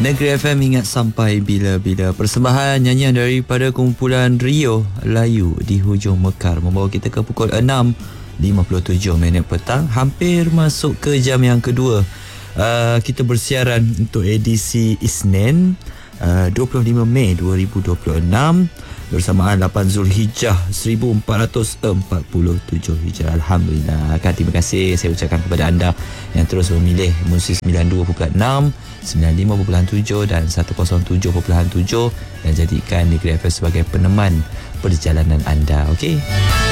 Negeri FM ingat sampai bila-bila. Persembahan nyanyian daripada kumpulan Rio Layu di hujung Mekar membawa kita ke pukul 6.57 petang. Hampir masuk ke jam yang kedua. Kita bersiaran untuk edisi Isnin 25 Mei 2026 bersamaan 8 Zulhijjah 1447 Hijrah. Alhamdulillah. Terima kasih saya ucapkan kepada anda yang terus memilih Musi 92.6, 95.7 dan 107.7 dan jadikan Negeri FM sebagai peneman perjalanan anda. Okey.